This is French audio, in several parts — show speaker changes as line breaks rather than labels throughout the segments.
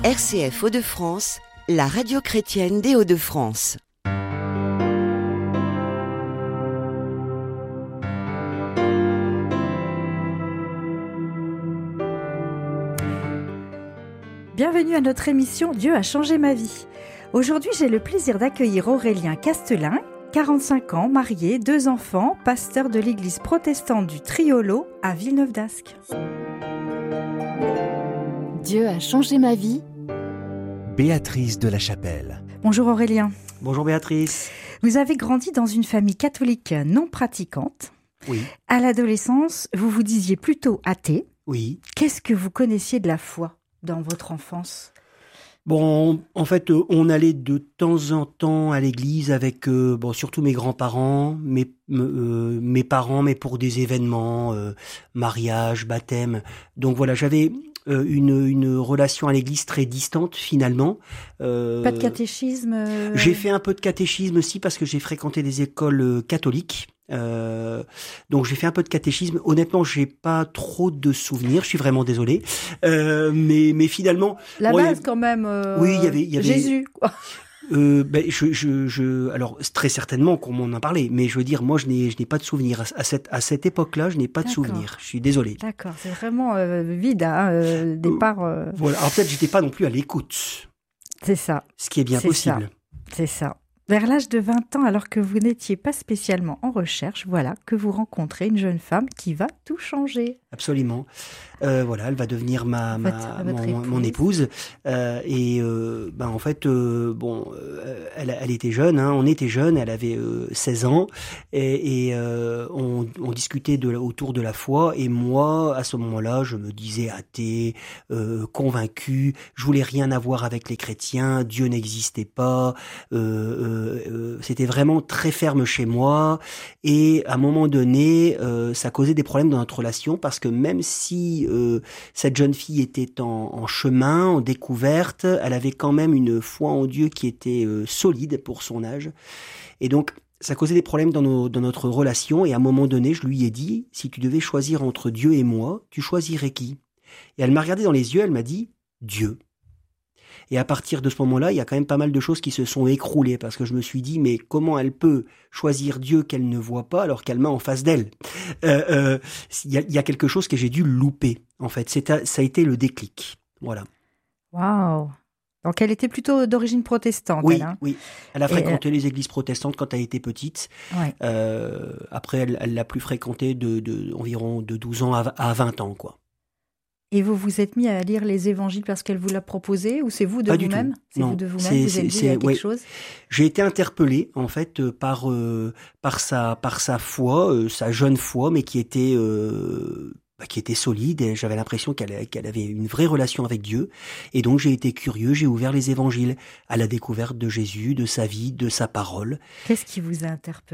RCF Hauts-de-France, la radio chrétienne des Hauts-de-France.
Bienvenue à notre émission Dieu a changé ma vie. Aujourd'hui, j'ai le plaisir d'accueillir Aurélien Castelin, 45 ans, marié, 2 enfants, pasteur de l'église protestante du Triolo à Villeneuve-d'Ascq.
Dieu a changé ma vie.
Béatrice de la Chapelle.
Bonjour Aurélien.
Bonjour Béatrice.
Vous avez grandi dans une famille catholique non pratiquante.
Oui.
À l'adolescence, vous vous disiez plutôt athée.
Oui.
Qu'est-ce que vous connaissiez de la foi dans votre enfance ?
Bon, en fait, on allait de temps en temps à l'église avec, surtout mes grands-parents, mes parents, mais pour des événements, mariage, baptême. Donc voilà, j'avais une relation à l'église très distante finalement.
Pas de catéchisme
J'ai fait un peu de catéchisme aussi parce que j'ai fréquenté des écoles catholiques. Donc j'ai fait un peu de catéchisme. Honnêtement, j'ai pas trop de souvenirs. Je suis vraiment désolé. Mais finalement,
la base quand même.
Oui, il y avait
Jésus, quoi.
Alors très certainement qu'on m'en a parlé, mais je veux dire, moi je n'ai pas de souvenirs à cette époque-là. Je n'ai pas de souvenirs. Je suis désolé.
D'accord, c'est vraiment vide, départ.
Voilà. Alors peut-être j'étais pas non plus à l'écoute.
C'est ça.
Ce qui est bien possible.
C'est ça. Vers l'âge de 20 ans, alors que vous n'étiez pas spécialement en recherche, voilà que vous rencontrez une jeune femme qui va tout changer.
Absolument. Voilà, elle va devenir mon épouse. Elle était jeune, on était jeunes, elle avait 16 ans, et on discutait autour de la foi, et moi, à ce moment-là, je me disais athée, convaincu, je voulais rien avoir avec les chrétiens, Dieu n'existait pas, c'était vraiment très ferme chez moi, et à un moment donné, ça causait des problèmes dans notre relation, parce que même si cette jeune fille était en chemin, en découverte, elle avait quand même une foi en Dieu qui était solide pour son âge. Et donc, ça causait des problèmes dans notre relation. Et à un moment donné, je lui ai dit, si tu devais choisir entre Dieu et moi, tu choisirais qui ? Et elle m'a regardé dans les yeux, elle m'a dit, Dieu. Et à partir de ce moment-là, il y a quand même pas mal de choses qui se sont écroulées, parce que je me suis dit, mais comment elle peut choisir Dieu qu'elle ne voit pas alors qu'elle m'a en face d'elle ? Il y a quelque chose que j'ai dû louper, en fait. Ça a été le déclic. Voilà.
Waouh ! Donc elle était plutôt d'origine protestante,
oui,
elle, hein ?
Oui, elle a fréquenté les églises protestantes quand elle était petite.
Ouais.
Après, elle l'a plus fréquenté environ de 12 ans à 20 ans, quoi.
Et vous vous êtes mis à lire les évangiles parce qu'elle vous l'a proposé, ou c'est vous de
Pas
vous-même ?
Du tout.
C'est
non,
vous de vous-même, vous êtes dit, il y a quelque chose ?
J'ai été interpellé, en fait, par sa foi, sa jeune foi, mais qui était solide, et j'avais l'impression qu'elle avait une vraie relation avec Dieu, et donc j'ai été curieux, j'ai ouvert les évangiles à la découverte de Jésus, de sa vie, de sa parole.
Qu'est-ce qui vous a interpellé ?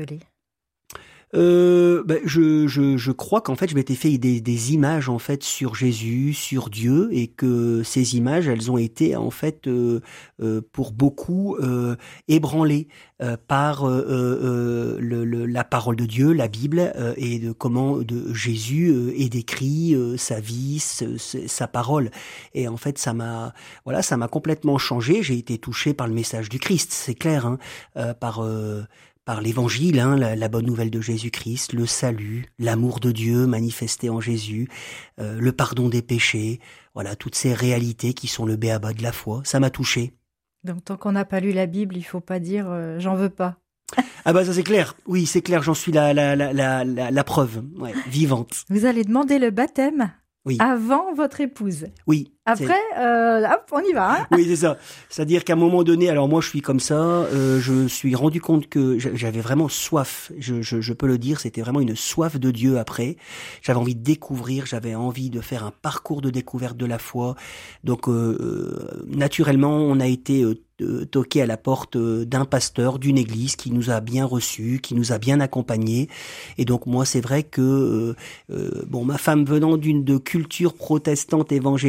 Je crois qu'en fait je m'étais fait des images en fait sur Jésus, sur Dieu, et que ces images elles ont été en fait pour beaucoup ébranlées par la parole de Dieu, la Bible, et de comment Jésus est décrit, sa vie, sa parole. Et en fait ça m'a complètement changé. J'ai été touché par le message du Christ, c'est clair, par l'évangile, la bonne nouvelle de Jésus-Christ, le salut, l'amour de Dieu manifesté en Jésus, le pardon des péchés, voilà, toutes ces réalités qui sont le b.a-ba de la foi, ça m'a touché.
Donc tant qu'on n'a pas lu la Bible, il faut pas dire j'en veux pas.
Ah bah ça c'est clair, oui c'est clair, j'en suis la preuve, vivante.
Vous allez demander le baptême ?
Oui.
Avant votre épouse.
Oui.
Après, hop, on y va. Hein.
Oui, c'est ça. C'est-à-dire qu'à un moment donné, alors moi je suis comme ça, je me suis rendu compte que j'avais vraiment soif, je peux le dire, c'était vraiment une soif de Dieu après. J'avais envie de découvrir, j'avais envie de faire un parcours de découverte de la foi. Donc naturellement, on a été toqué à la porte d'un pasteur, d'une église qui nous a bien reçus, qui nous a bien accompagnés. Et donc moi, c'est vrai que ma femme venant de culture protestante évangélique,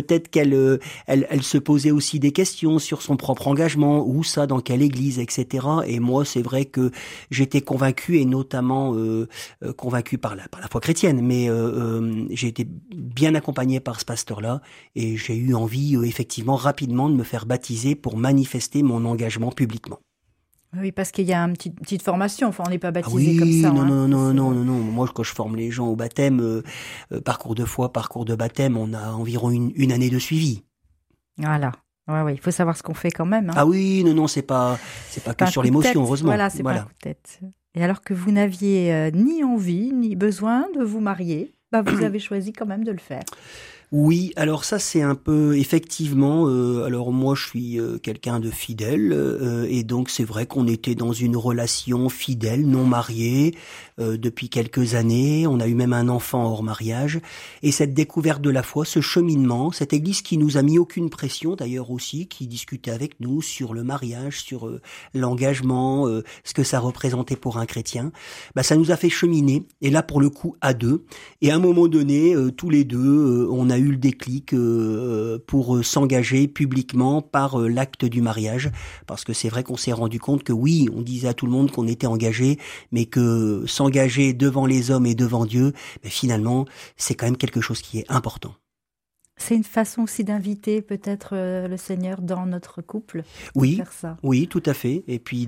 peut-être qu'elle se posait aussi des questions sur son propre engagement, où ça, dans quelle église, etc. Et moi, c'est vrai que j'étais convaincu, et notamment convaincu par la foi chrétienne, mais j'ai été bien accompagné par ce pasteur-là, et j'ai eu envie, effectivement, rapidement de me faire baptiser pour manifester mon engagement publiquement.
Oui, parce qu'il y a une petite formation. Enfin, on n'est pas baptisé
oui,
comme ça.
Non. Moi, quand je forme les gens au baptême, parcours de foi, parcours de baptême, on a environ une année de suivi.
Voilà. Ouais, il faut savoir ce qu'on fait quand même. Hein.
Ah oui, non, c'est pas que sur l'émotion, heureusement.
Voilà, c'est pas un coup de tête. Et alors que vous n'aviez ni envie, ni besoin de vous marier, vous avez choisi quand même de le faire.
Oui, alors ça c'est un peu effectivement. Alors moi je suis quelqu'un de fidèle et donc c'est vrai qu'on était dans une relation fidèle, non mariée depuis quelques années. On a eu même un enfant hors mariage. Et cette découverte de la foi, ce cheminement, cette église qui nous a mis aucune pression d'ailleurs aussi, qui discutait avec nous sur le mariage, sur l'engagement, ce que ça représentait pour un chrétien, ça nous a fait cheminer. Et là pour le coup à deux. Et à un moment donné, tous les deux, on a eu le déclic pour s'engager publiquement par l'acte du mariage, parce que c'est vrai qu'on s'est rendu compte que oui, on disait à tout le monde qu'on était engagé, mais que s'engager devant les hommes et devant Dieu, finalement, c'est quand même quelque chose qui est important.
C'est une façon aussi d'inviter peut-être le Seigneur dans notre couple.
Oui,
faire ça.
Oui, tout à fait. Et puis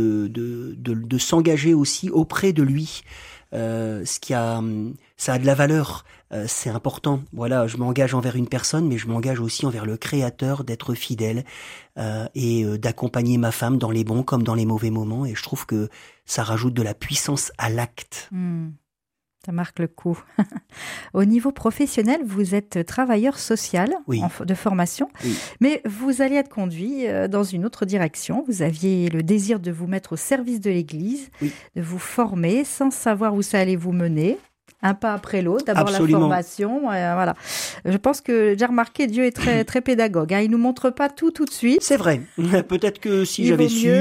de s'engager aussi auprès de lui. Ça a de la valeur, c'est important. Voilà, je m'engage envers une personne, mais je m'engage aussi envers le Créateur, d'être fidèle et d'accompagner ma femme dans les bons comme dans les mauvais moments. Et je trouve que ça rajoute de la puissance à l'acte.
Ça marque le coup. Au niveau professionnel, vous êtes travailleur social de formation, mais vous allez être conduit dans une autre direction. Vous aviez le désir de vous mettre au service de l'Église, de vous former sans savoir où ça allait vous mener. Un pas après l'autre, d'abord
Absolument.
La formation, voilà. Je pense que j'ai remarqué, Dieu est très, très pédagogue. Il nous montre pas tout de suite.
C'est vrai. Peut-être que si j'avais su.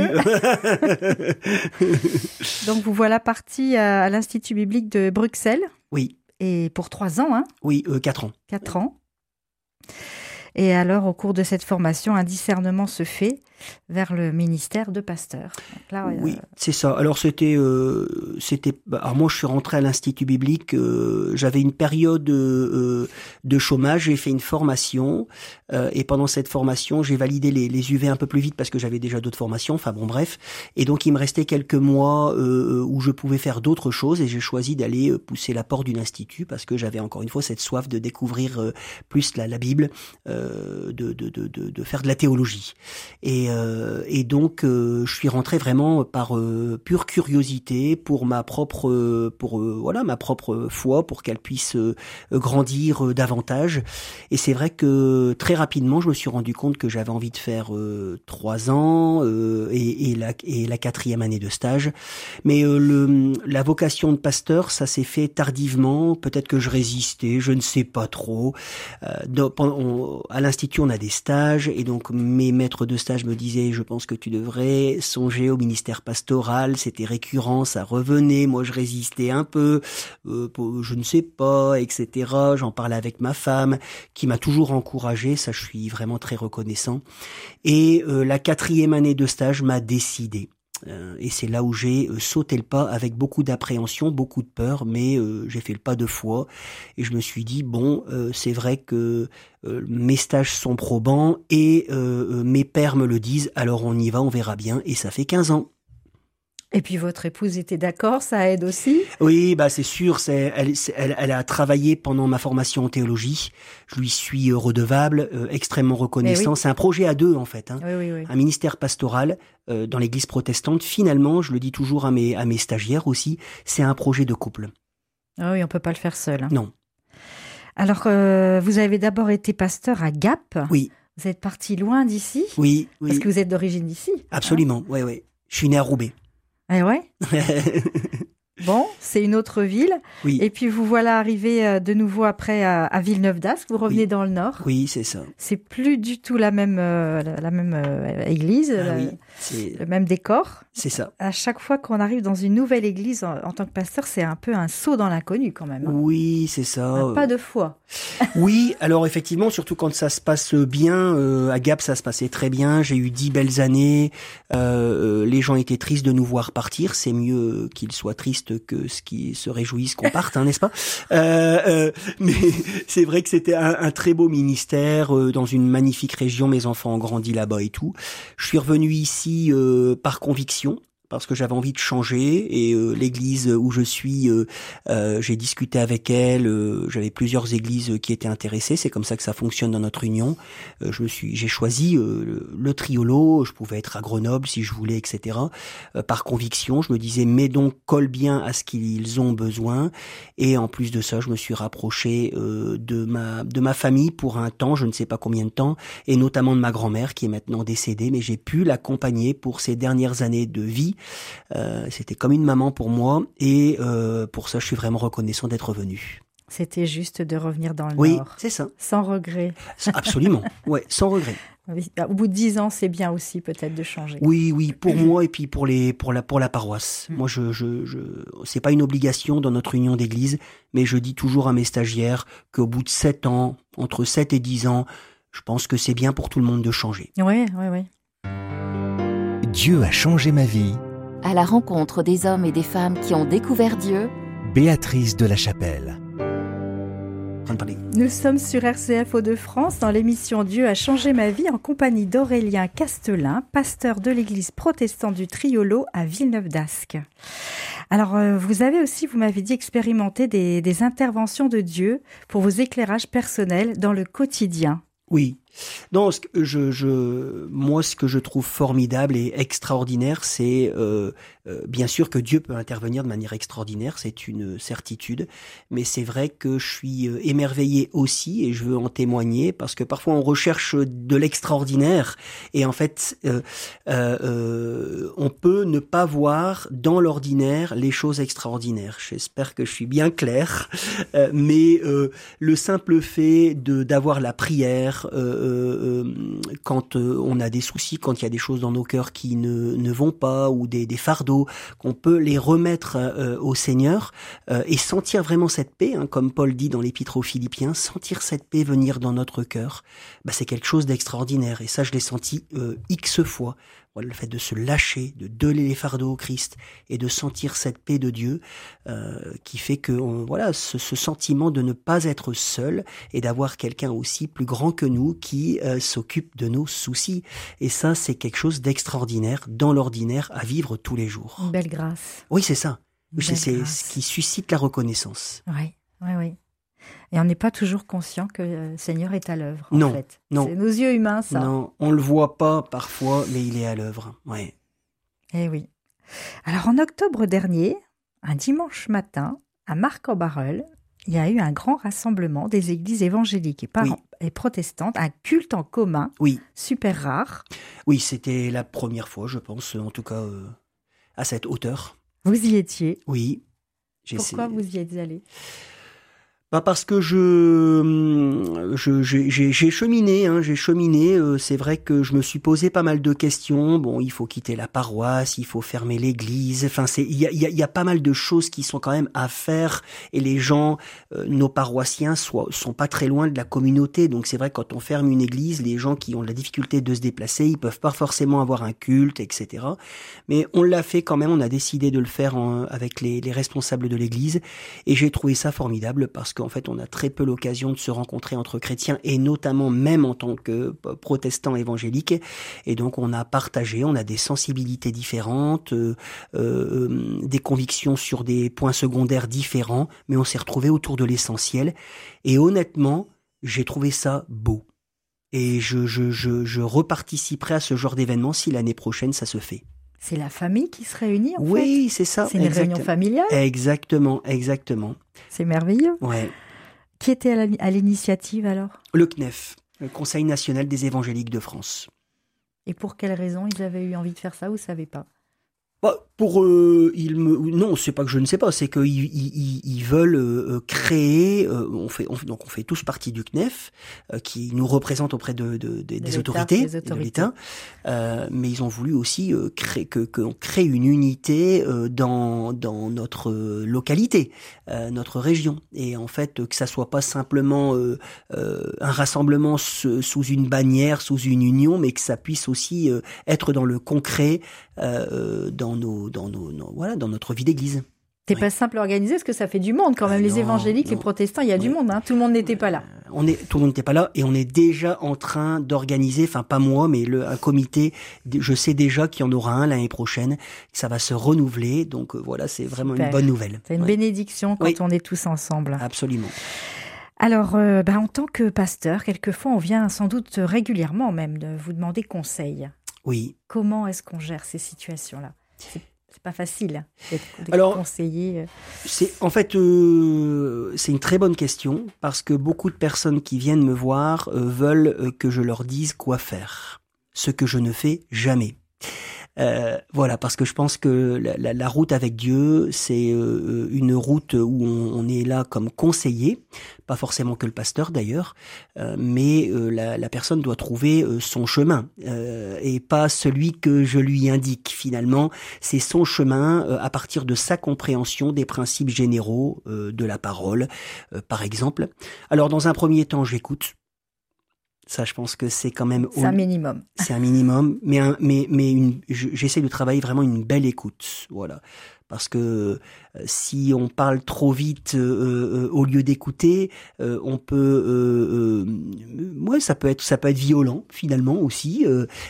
Donc vous voilà parti à l'Institut biblique de Bruxelles.
Oui.
Et pour 3 ans, hein.
Oui, 4 ans.
4 ans. Et alors, au cours de cette formation, un discernement se fait vers le ministère de pasteur. Donc là,
oui, c'est ça. Alors alors moi je suis rentré à l'Institut biblique, j'avais une période de chômage, j'ai fait une formation et pendant cette formation, j'ai validé les UV un peu plus vite parce que j'avais déjà d'autres formations, enfin bon bref. Et donc il me restait quelques mois où je pouvais faire d'autres choses et j'ai choisi d'aller pousser la porte d'une institut parce que j'avais encore une fois cette soif de découvrir plus la Bible, de faire de la théologie. Et donc je suis rentré vraiment par pure curiosité pour ma propre foi, pour qu'elle puisse grandir davantage. Et c'est vrai que très rapidement je me suis rendu compte que j'avais envie de faire 3 ans et la 4e année de stage. Mais la vocation de pasteur, ça s'est fait tardivement. Peut-être que je résistais, je ne sais pas trop. À l'institut on a des stages et donc mes maîtres de stage me disaient: je pense que tu devrais songer au ministère pastoral, c'était récurrent, ça revenait, moi je résistais un peu, je ne sais pas, etc. J'en parlais avec ma femme, qui m'a toujours encouragé, ça je suis vraiment très reconnaissant. Et la 4e année de stage m'a décidé. Et c'est là où j'ai sauté le pas avec beaucoup d'appréhension, beaucoup de peur, mais j'ai fait le pas de foi et je me suis dit c'est vrai que mes stages sont probants et mes pairs me le disent, alors on y va, on verra bien, et ça fait 15 ans.
Et puis votre épouse était d'accord, ça aide aussi?
Oui, c'est sûr, elle a travaillé pendant ma formation en théologie. Je lui suis redevable, extrêmement reconnaissant. C'est un projet à deux en fait, hein.
Oui.
Un ministère pastoral dans l'église protestante. Finalement, je le dis toujours à mes stagiaires aussi, c'est un projet de couple.
Ah oui, on peut pas le faire seul. Hein.
Non.
Alors, vous avez d'abord été pasteur à Gap.
Oui.
Vous êtes parti loin d'ici.
Oui.
Parce que vous êtes d'origine d'ici.
Absolument, oui. Je suis né à Roubaix.
Ah ouais. Bon, c'est une autre ville.
Oui.
Et puis vous voilà arrivé de nouveau après à Villeneuve-d'Ascq. Vous revenez dans le Nord.
Oui, c'est ça.
C'est plus du tout la même église, le même décor.
C'est ça.
À chaque fois qu'on arrive dans une nouvelle église en tant que pasteur, c'est un peu un saut dans l'inconnu quand même.
Oui, c'est ça.
Pas de foi.
Oui, alors effectivement, surtout quand ça se passe bien, à Gap ça se passait très bien, j'ai eu 10 belles années, les gens étaient tristes de nous voir partir, c'est mieux qu'ils soient tristes que ce qui se réjouissent qu'on parte, n'est-ce pas? Mais c'est vrai que c'était un très beau ministère, dans une magnifique région, mes enfants ont grandi là-bas et tout. Je suis revenu ici par conviction, parce que j'avais envie de changer, et l'église où je suis, j'ai discuté avec elle, j'avais plusieurs églises qui étaient intéressées, c'est comme ça que ça fonctionne dans notre union. J'ai choisi le Triolo, je pouvais être à Grenoble si je voulais, etc. Par conviction, je me disais, mais donc colle bien à ce qu'ils ont besoin, et en plus de ça, je me suis rapproché de ma famille pour un temps, je ne sais pas combien de temps, et notamment de ma grand-mère qui est maintenant décédée, mais j'ai pu l'accompagner pour ses dernières années de vie. C'était comme une maman pour moi, et pour ça je suis vraiment reconnaissant d'être revenu.
C'était juste de revenir dans le
Nord. Oui, c'est ça.
Sans regret.
Absolument, ouais, sans regret.
Au bout de 10 ans, c'est bien aussi peut-être de changer.
Oui, pour moi et puis pour la paroisse. Moi, c'est pas une obligation dans notre union d'église, mais je dis toujours à mes stagiaires qu'au bout de 7 ans, entre 7 et 10 ans, je pense que c'est bien pour tout le monde de changer.
Oui.
Dieu a changé ma vie.
À la rencontre des hommes et des femmes qui ont découvert Dieu.
Béatrice de la Chapelle.
Nous sommes sur RCF Hauts-de-France dans l'émission Dieu a changé ma vie en compagnie d'Aurélien Castelin, pasteur de l'église protestante du Triolo à Villeneuve-d'Ascq. Alors, vous avez aussi, vous m'avez dit, expérimenté des interventions de Dieu pour vos éclairages personnels dans le quotidien.
Oui. Non, moi, ce que je trouve formidable et extraordinaire, c'est bien sûr que Dieu peut intervenir de manière extraordinaire, c'est une certitude, mais c'est vrai que je suis émerveillé aussi, et je veux en témoigner, parce que parfois on recherche de l'extraordinaire, et en fait, on peut ne pas voir dans l'ordinaire les choses extraordinaires. J'espère que je suis bien clair, mais le simple fait d'avoir la prière, quand on a des soucis, quand il y a des choses dans nos cœurs qui ne vont pas, ou des fardeaux, qu'on peut les remettre au Seigneur et sentir vraiment cette paix, comme Paul dit dans l'Épître aux Philippiens, sentir cette paix venir dans notre cœur, c'est quelque chose d'extraordinaire. Et ça, je l'ai senti X fois. Voilà, le fait de se lâcher, de donner les fardeaux au Christ et de sentir cette paix de Dieu qui fait que ce sentiment de ne pas être seul et d'avoir quelqu'un aussi plus grand que nous qui s'occupe de nos soucis. Et ça, c'est quelque chose d'extraordinaire, dans l'ordinaire, à vivre tous les jours.
Une belle grâce.
Oui, c'est ça. C'est ce qui suscite la reconnaissance.
Oui. Et on n'est pas toujours conscient que le Seigneur est à l'œuvre, en fait.
Non.
C'est nos yeux humains, ça.
Non, on le voit pas parfois, mais il est à l'œuvre. Ouais.
Eh oui. Alors, en octobre dernier, un dimanche matin, à Marc-en-Barœul, il y a eu un grand rassemblement des églises évangéliques et protestantes, un culte en commun, super rare.
Oui, c'était la première fois, je pense, en tout cas, à cette hauteur.
Vous y étiez?
Oui.
Pourquoi vous y êtes allé?
Parce que j'ai cheminé, c'est vrai que je me suis posé pas mal de questions. Bon, il faut quitter la paroisse, il faut fermer l'église. Enfin, il y a pas mal de choses qui sont quand même à faire, et les gens, nos paroissiens sont pas très loin de la communauté. Donc c'est vrai que quand on ferme une église, les gens qui ont la difficulté de se déplacer, ils peuvent pas forcément avoir un culte, etc. Mais on l'a fait quand même, on a décidé de le faire avec les responsables de l'église, et j'ai trouvé ça formidable parce qu'en fait, on a très peu l'occasion de se rencontrer entre chrétiens, et notamment même en tant que protestants évangéliques. Et donc, on a partagé, on a des sensibilités différentes, des convictions sur des points secondaires différents, mais on s'est retrouvés autour de l'essentiel. Et honnêtement, j'ai trouvé ça beau. Et je reparticiperai à ce genre d'événement si l'année prochaine ça se fait.
C'est la famille qui se réunit, en fait.
Oui, c'est ça.
C'est une réunion familiale.
Exactement.
C'est merveilleux.
Ouais.
Qui était à l'initiative, alors?
Le CNEF, le Conseil national des évangéliques de France.
Et pour quelles raisons ils avaient eu envie de faire ça, vous ne savez pas?
Non, c'est pas que je ne sais pas, c'est qu'ils veulent créer. On fait tous partie du CNEF, qui nous représente auprès des autorités, de l'État. Mais ils ont voulu aussi qu'on crée une unité dans notre localité, notre région, et en fait que ça soit pas simplement un rassemblement sous une bannière, sous une union, mais que ça puisse aussi être dans le concret, dans notre vie d'église.
C'est pas simple à organiser parce que ça fait du monde quand même. Les évangéliques, les protestants, il y a du monde. Tout le monde n'était pas là.
Tout le monde n'était pas là et on est déjà en train d'organiser, enfin pas moi, mais un comité. Je sais déjà qu'il y en aura un l'année prochaine. Ça va se renouveler. Donc voilà, c'est vraiment une bonne nouvelle.
C'est une bénédiction quand on est tous ensemble.
Absolument.
Alors, en tant que pasteur, quelquefois on vient sans doute régulièrement même de vous demander conseil.
Oui.
Comment est-ce qu'on gère ces situations-là ? C'est pas facile d'être conseillé.
C'est une très bonne question parce que beaucoup de personnes qui viennent me voir veulent que je leur dise quoi faire, ce que je ne fais jamais. Voilà, parce que je pense que la route avec Dieu, c'est une route où on est là comme conseiller, pas forcément que le pasteur d'ailleurs, mais la personne doit trouver son chemin et pas celui que je lui indique. Finalement, c'est son chemin à partir de sa compréhension des principes généraux de la parole, par exemple. Alors, dans un premier temps, j'écoute. Ça, je pense que c'est quand même...
C'est un minimum.
C'est un minimum, mais j'essaie de travailler vraiment une belle écoute, voilà. Parce que si on parle trop vite au lieu d'écouter, on peut... ça peut être violent, finalement, aussi.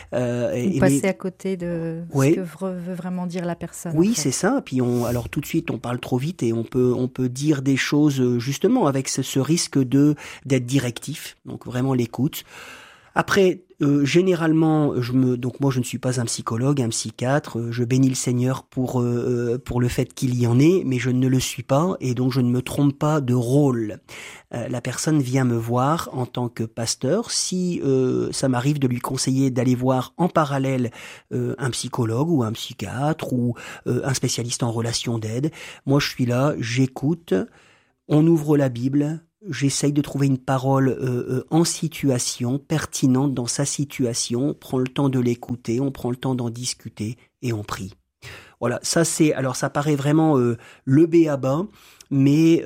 Passer à côté de ce que veut vraiment dire la personne.
Oui, c'est ça. Puis alors tout de suite, on parle trop vite et on peut dire des choses, justement, avec ce risque d'être directif. Donc, vraiment l'écoute. Après, généralement, moi je ne suis pas un psychologue, un psychiatre. Je bénis le Seigneur pour le fait qu'il y en ait, mais je ne le suis pas et donc je ne me trompe pas de rôle. La personne vient me voir en tant que pasteur. Si ça m'arrive de lui conseiller d'aller voir en parallèle un psychologue ou un psychiatre ou un spécialiste en relations d'aide, moi je suis là, j'écoute, on ouvre la Bible. J'essaye de trouver une parole en situation, pertinente dans sa situation, on prend le temps de l'écouter, on prend le temps d'en discuter et on prie. Voilà, ça paraît vraiment le b.a.-ba, mais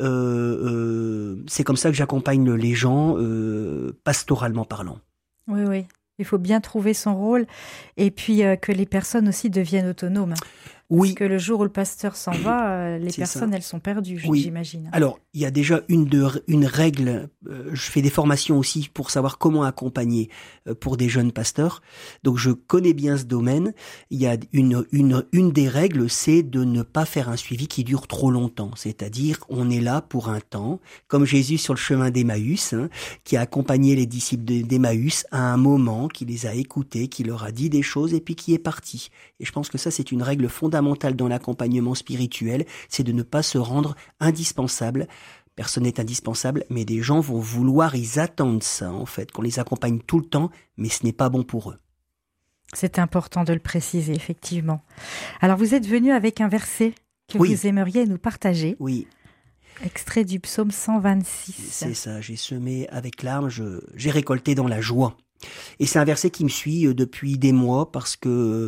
c'est comme ça que j'accompagne les gens, pastoralement parlant.
Oui, il faut bien trouver son rôle et puis que les personnes aussi deviennent autonomes.
Oui.
Parce que le jour où le pasteur s'en va, les personnes, elles sont perdues, j'imagine.
Alors, il y a déjà une règle. Je fais des formations aussi pour savoir comment accompagner pour des jeunes pasteurs. Donc, je connais bien ce domaine. Il y a une des règles, c'est de ne pas faire un suivi qui dure trop longtemps. C'est-à-dire, on est là pour un temps, comme Jésus sur le chemin d'Emmaüs, qui a accompagné les disciples d'Emmaüs à un moment, qui les a écoutés, qui leur a dit des choses et puis qui est parti. Et je pense que ça, c'est une règle fondamentale dans l'accompagnement spirituel, c'est de ne pas se rendre indispensable. Personne n'est indispensable, mais des gens vont vouloir, ils attendent ça en fait, qu'on les accompagne tout le temps, mais ce n'est pas bon pour eux.
C'est important de le préciser, effectivement. Alors vous êtes venu avec un verset que vous aimeriez nous partager.
Oui.
Extrait du psaume 126.
C'est ça, j'ai semé avec larmes, j'ai récolté dans la joie. Et c'est un verset qui me suit depuis des mois parce que,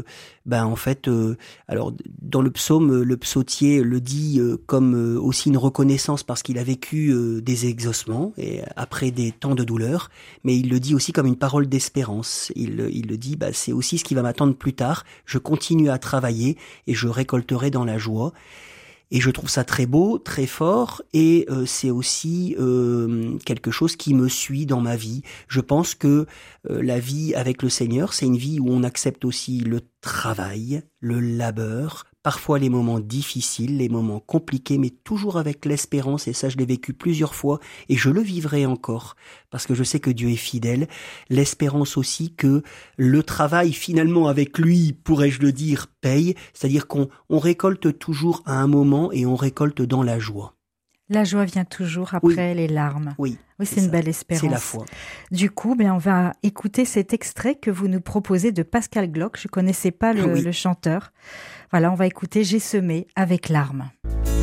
alors dans le psaume, le psautier le dit comme aussi une reconnaissance parce qu'il a vécu des exaucements et après des temps de douleur, mais il le dit aussi comme une parole d'espérance. Il le dit, c'est aussi ce qui va m'attendre plus tard. Je continue à travailler et je récolterai dans la joie. Et je trouve ça très beau, très fort, et c'est aussi quelque chose qui me suit dans ma vie. Je pense que la vie avec le Seigneur, c'est une vie où on accepte aussi le travail, le labeur, parfois les moments difficiles, les moments compliqués, mais toujours avec l'espérance, et ça je l'ai vécu plusieurs fois, et je le vivrai encore, parce que je sais que Dieu est fidèle. L'espérance aussi que le travail finalement avec lui, pourrais-je le dire, paye, c'est-à-dire qu'on récolte toujours à un moment et on récolte dans la joie.
La joie vient toujours après les larmes.
Oui,
c'est une belle espérance.
C'est la foi.
Du coup, on va écouter cet extrait que vous nous proposez de Pascal Glock. Je connaissais pas le chanteur. Voilà, on va écouter J'ai semé avec larmes.